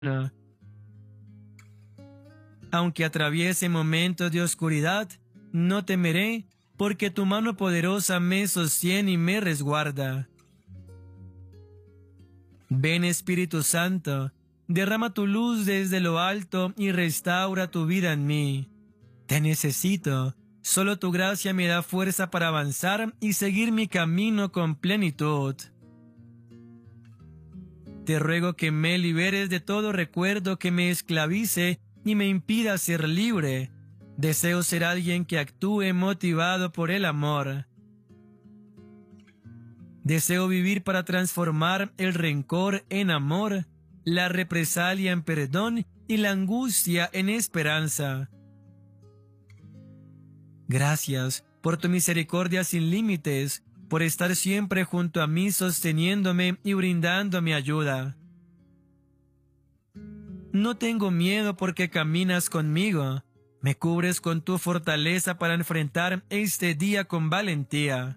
Aunque atraviese momentos de oscuridad, no temeré, porque tu mano poderosa me sostiene y me resguarda. Ven, Espíritu Santo, derrama tu luz desde lo alto y restaura tu vida en mí. Te necesito. Solo tu gracia me da fuerza para avanzar y seguir mi camino con plenitud. Te ruego que me liberes de todo recuerdo que me esclavice y me impida ser libre. Deseo ser alguien que actúe motivado por el amor. Deseo vivir para transformar el rencor en amor, la represalia en perdón y la angustia en esperanza. Gracias por tu misericordia sin límites, por estar siempre junto a mí sosteniéndome y brindándome ayuda. No tengo miedo porque caminas conmigo, me cubres con tu fortaleza para enfrentar este día con valentía.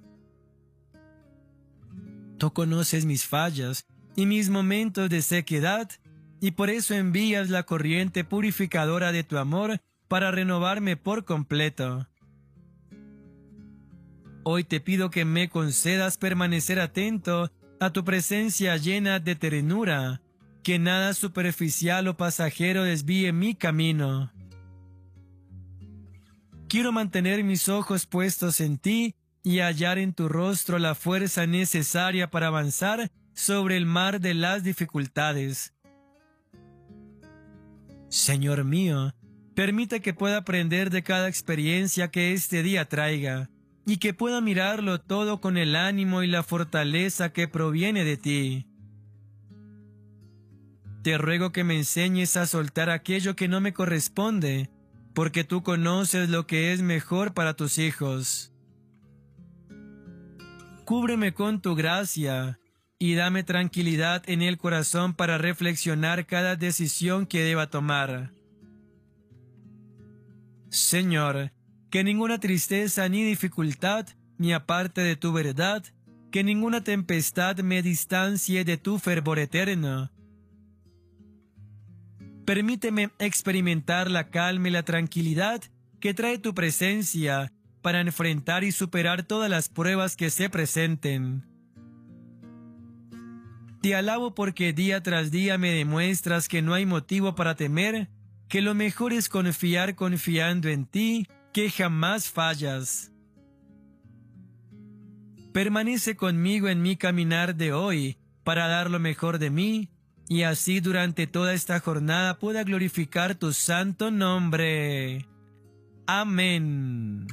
Tú conoces mis fallas y mis momentos de sequedad, y por eso envías la corriente purificadora de tu amor para renovarme por completo. Hoy te pido que me concedas permanecer atento a tu presencia llena de ternura, que nada superficial o pasajero desvíe mi camino. Quiero mantener mis ojos puestos en ti y hallar en tu rostro la fuerza necesaria para avanzar sobre el mar de las dificultades. Señor mío, permite que pueda aprender de cada experiencia que este día traiga, y que pueda mirarlo todo con el ánimo y la fortaleza que proviene de ti. Te ruego que me enseñes a soltar aquello que no me corresponde, porque tú conoces lo que es mejor para tus hijos. Cúbreme con tu gracia y dame tranquilidad en el corazón para reflexionar cada decisión que deba tomar. Señor, que ninguna tristeza ni dificultad me aparte de tu verdad, que ninguna tempestad me distancie de tu fervor eterno. Permíteme experimentar la calma y la tranquilidad que trae tu presencia para enfrentar y superar todas las pruebas que se presenten. Te alabo porque día tras día me demuestras que no hay motivo para temer, que lo mejor es confiar confiando en ti, que jamás fallas. Permanece conmigo en mi caminar de hoy para dar lo mejor de mí, y así durante toda esta jornada pueda glorificar tu santo nombre. Amén.